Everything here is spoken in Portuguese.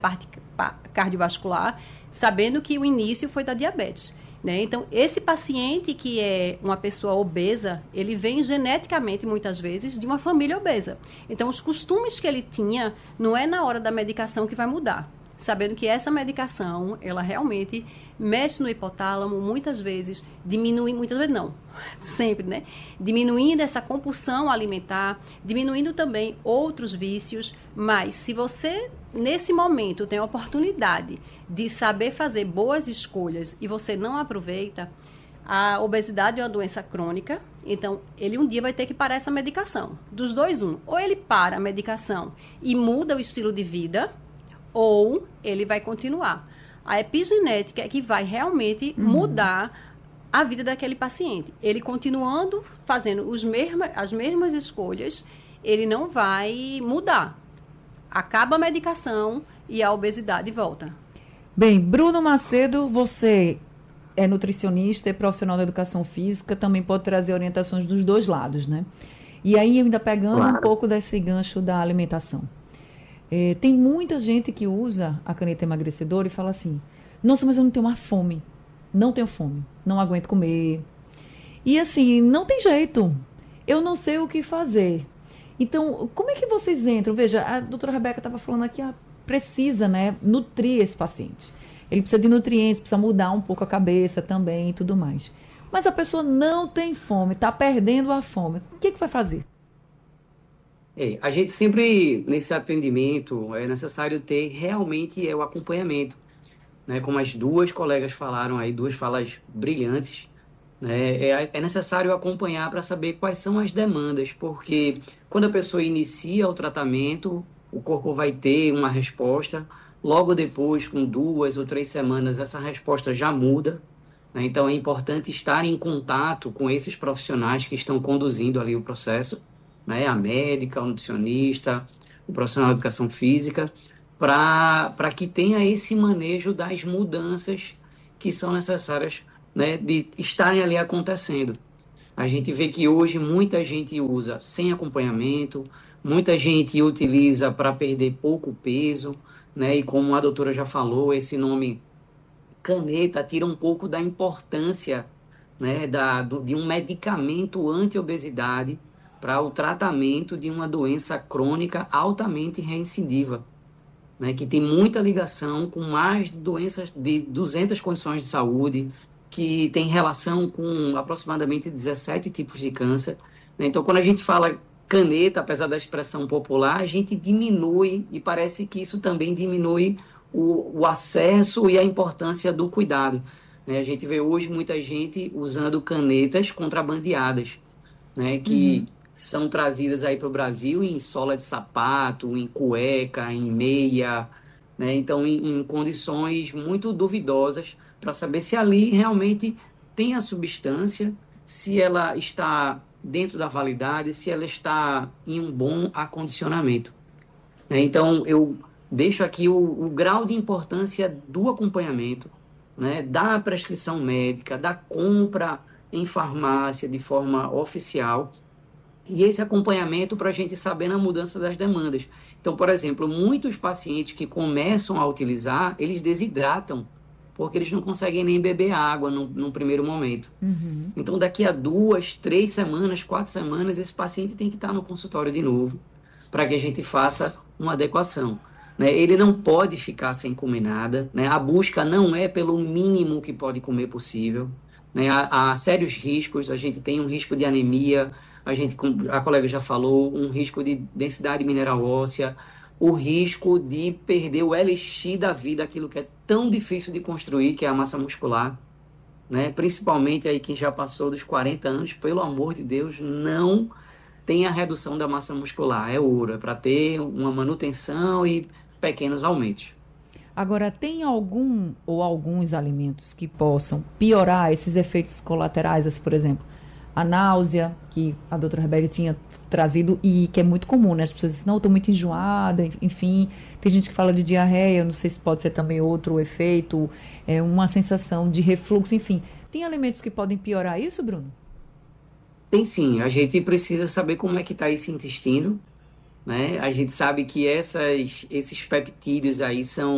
parte cardiovascular, sabendo que o início foi da diabetes. Né? Então, esse paciente que é uma pessoa obesa, ele vem geneticamente, muitas vezes, de uma família obesa. Então, os costumes que ele tinha, não é na hora da medicação que vai mudar. Sabendo que essa medicação, ela realmente mexe no hipotálamo, muitas vezes diminui, muitas vezes não, sempre, né? Diminuindo essa compulsão alimentar, diminuindo também outros vícios, mas se você, nesse momento, tem a oportunidade de saber fazer boas escolhas e você não aproveita, a obesidade é uma doença crônica, então ele um dia vai ter que parar essa medicação. Dos dois, um. Ou ele para a medicação e muda o estilo de vida, ou ele vai continuar. A epigenética é que vai realmente mudar a vida daquele paciente. Ele continuando fazendo as mesmas escolhas, ele não vai mudar. Acaba a medicação e a obesidade volta. Bem, Bruno Macedo, você é nutricionista, é profissional da educação física, também pode trazer orientações dos dois lados, né? E aí, ainda pegando um pouco desse gancho da alimentação. Tem muita gente que usa a caneta emagrecedora e fala assim, nossa, mas eu não tenho mais fome, não tenho fome, não aguento comer. E assim, não tem jeito, eu não sei o que fazer. Então, como é que vocês entram? Veja, a doutora Rebeca estava falando aqui, precisa, né, nutrir esse paciente. Ele precisa de nutrientes, precisa mudar um pouco a cabeça também e tudo mais. Mas a pessoa não tem fome, está perdendo a fome. O que vai fazer? A gente sempre, nesse atendimento, é necessário ter realmente o acompanhamento, né? Como as duas colegas falaram aí, duas falas brilhantes, né? É necessário acompanhar para saber quais são as demandas, porque quando a pessoa inicia o tratamento, o corpo vai ter uma resposta, logo depois, com 2 ou 3 semanas, essa resposta já muda, né? Então é importante estar em contato com esses profissionais que estão conduzindo ali o processo, né? A médica, o nutricionista, o profissional de educação física, para que tenha esse manejo das mudanças que são necessárias, né, de estarem ali acontecendo. A gente vê que hoje muita gente usa sem acompanhamento, muita gente utiliza para perder pouco peso, né? E como a doutora já falou, esse nome caneta tira um pouco da importância, né, de um medicamento anti-obesidade para o tratamento de uma doença crônica altamente reincidiva, né, que tem muita ligação com mais de doenças de 200 condições de saúde, que tem relação com aproximadamente 17 tipos de câncer. Né? Então, quando a gente fala caneta, apesar da expressão popular, a gente diminui, e parece que isso também diminui o acesso e a importância do cuidado. Né? A gente vê hoje muita gente usando canetas contrabandeadas, né, que são trazidas aí para o Brasil em sola de sapato, em cueca, em meia, né, então em condições muito duvidosas para saber se ali realmente tem a substância, se ela está dentro da validade, se ela está em um bom acondicionamento. Né? Então, eu deixo aqui o grau de importância do acompanhamento, né, da prescrição médica, da compra em farmácia de forma oficial, e esse acompanhamento para a gente saber na mudança das demandas. Então, por exemplo, muitos pacientes que começam a utilizar, eles desidratam, porque eles não conseguem nem beber água num primeiro momento. Então, daqui a 2, 3 semanas, 4 semanas, esse paciente tem que estar no consultório de novo, para que a gente faça uma adequação. Né? Ele não pode ficar sem comer nada, né? A busca não é pelo mínimo que pode comer possível. Né? Há sérios riscos, a gente tem um risco de anemia, a colega já falou, um risco de densidade mineral óssea, o risco de perder o elixir da vida, aquilo que é tão difícil de construir, que é a massa muscular. Né? Principalmente aí quem já passou dos 40 anos, pelo amor de Deus, não tem a redução da massa muscular, é ouro, é para ter uma manutenção e pequenos aumentos. Agora, tem algum ou alguns alimentos que possam piorar esses efeitos colaterais, assim, por exemplo, a náusea, que a doutora Rebeca tinha trazido e que é muito comum, né? As pessoas dizem, não, eu estou muito enjoada, enfim. Tem gente que fala de diarreia, eu não sei se pode ser também outro efeito, uma sensação de refluxo, enfim. Tem alimentos que podem piorar isso, Bruno? Tem sim, a gente precisa saber como é que está esse intestino, né? A gente sabe que esses peptídeos aí são